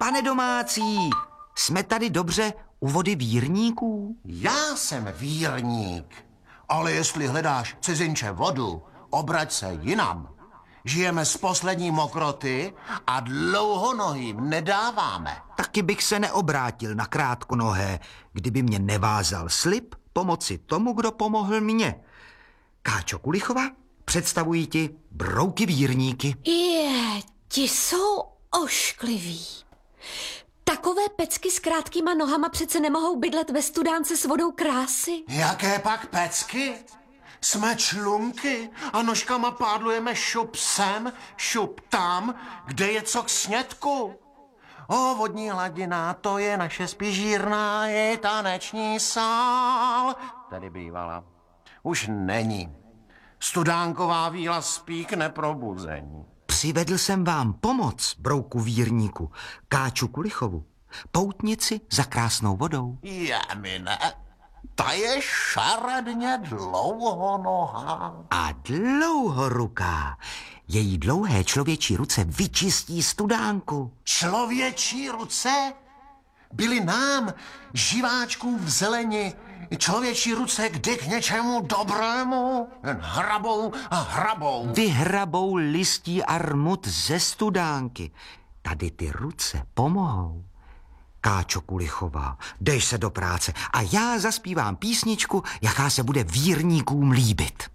Pane domácí, jsme tady dobře u vody vírníků? Já jsem vírník, ale jestli hledáš cizinče vodu, obrať se jinam. Žijeme z poslední mokroty a dlouhonohým nedáváme. Taky bych se neobrátil na krátkonohé, kdyby mě nevázal slib pomoci tomu, kdo pomohl mně. Káčo Kulichova, představuji ti brouky vírníky. Ti jsou oškliví. Takové pecky s krátkýma nohama přece nemohou bydlet ve studánce s vodou krásy. Jaké pak pecky? Jsme člunky a nožkama pádlujeme šup sem, šup tam, kde je co k snědku. Vodní hladina, to je naše spižírna, je taneční sál. Tady bývala. Už není. Studánková víla spí k neprobuzení. Přivedl jsem vám pomoc, brouku vírníku, Káču Kulichovu, poutnici za krásnou vodou. Jemine, ta je šaredně dlouhonohá. A dlouhoruká. Její dlouhé člověčí ruce vyčistí studánku. Člověčí ruce? Byly nám, živáčkům v zeleni, člověčí ruce kdy k něčemu dobrému? Jen hrabou a hrabou. Vyhrabou listí a rmut ze studánky. Tady ty ruce pomohou. Káčo Kulichová, dej se do práce a já zaspívám písničku, jaká se bude vírníkům líbit.